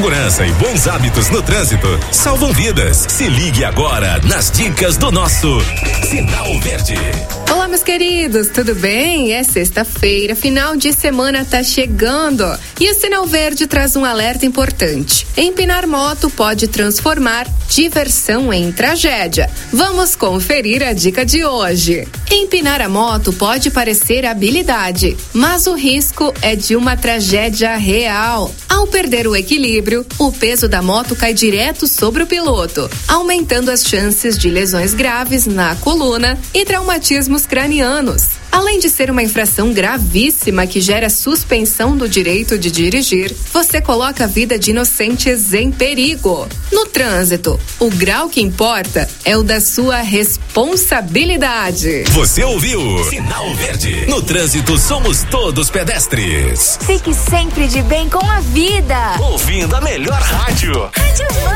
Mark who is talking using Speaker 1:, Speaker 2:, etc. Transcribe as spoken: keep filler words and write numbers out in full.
Speaker 1: Segurança e bons hábitos no trânsito salvam vidas. Se ligue agora nas dicas do nosso Sinal Verde.
Speaker 2: Olá, meus queridos, tudo bem? É sexta-feira, final de semana tá chegando e o Sinal Verde traz um alerta importante. Empinar moto pode transformar diversão em tragédia. Vamos conferir a dica de hoje. Empinar a moto pode parecer habilidade, mas o risco é de uma tragédia real. Ao perder o equilíbrio, o peso da moto cai direto sobre o piloto, aumentando as chances de lesões graves na coluna e traumatismos cranianos. Além de ser uma infração gravíssima que gera suspensão do direito de dirigir, você coloca a vida de inocentes em perigo. No trânsito, o grau que importa é o da sua responsabilidade.
Speaker 1: Você ouviu? Sinal Verde. No trânsito somos todos pedestres.
Speaker 3: Fique sempre de bem com a vida.
Speaker 1: Ouvindo a melhor rádio.
Speaker 3: Rádio